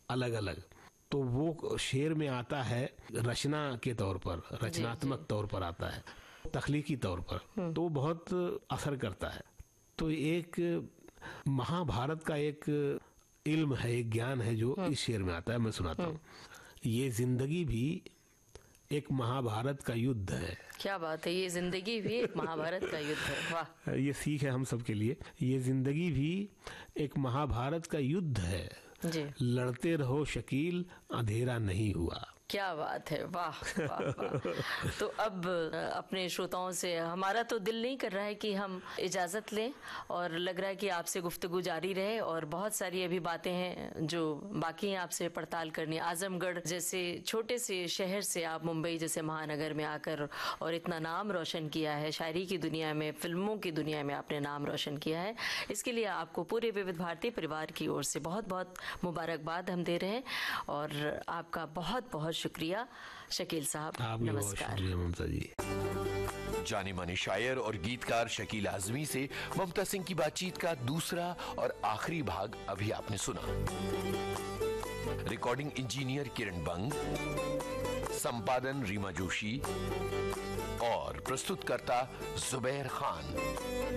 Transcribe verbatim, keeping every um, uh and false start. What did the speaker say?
अलग अलग, तो वो शेर में आता है रचना के तौर पर, रचनात्मक तौर पर आता है, तख्लीकी तौर पर, तो बहुत असर करता है। तो एक महाभारत का एक इल्म है, एक ज्ञान है जो इस शेर में आता है। मैं सुनाता हूँ। ये जिंदगी भी एक महाभारत का युद्ध है। क्या बात है, ये जिंदगी भी एक महाभारत का युद्ध है। वाह, ये सीख है हम सब के लिए। ये जिंदगी भी एक महाभारत का युद्ध है जी। लड़ते रहो शकील, अंधेरा नहीं हुआ। क्या बात है, वाह वाह वाह। तो अब अपने श्रोताओं से हमारा तो दिल नहीं कर रहा है कि हम इजाज़त लें, और लग रहा है कि आपसे गुफ्तगू जारी रहे, और बहुत सारी अभी बातें हैं जो बाकी हैं आपसे पड़ताल करनी। आजमगढ़ जैसे छोटे से शहर से आप मुंबई जैसे महानगर में आकर और इतना नाम रोशन किया है, शायरी की दुनिया में, फिल्मों की दुनिया में आपने नाम रोशन किया है। इसके लिए आपको पूरे विविध भारती परिवार की ओर से बहुत बहुत मुबारकबाद हम दे रहे हैं, और आपका बहुत बहुत शुक्रिया शकील साहब। नमस्कार। ममता जी। जाने माने शायर और गीतकार शकील आजमी से ममता सिंह की बातचीत का दूसरा और आखिरी भाग अभी आपने सुना। रिकॉर्डिंग इंजीनियर किरण बंग, संपादन रीमा जोशी और प्रस्तुतकर्ता जुबैर खान।